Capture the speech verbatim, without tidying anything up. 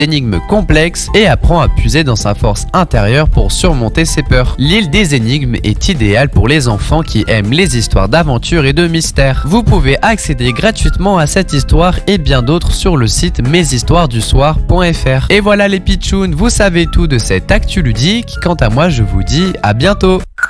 énigmes complexes et apprend à puiser dans sa force intérieure pour surmonter ses peurs. L'île des énigmes est idéale pour les enfants qui aiment les histoires d'aventure et de mystère. Vous pouvez accéder gratuitement à cette histoire et bien d'autres sur le site mes histoires du soir point f r. Et voilà les pitchouns, vous savez tout de cette actu ludique. Quant à moi, je vous dis à bientôt.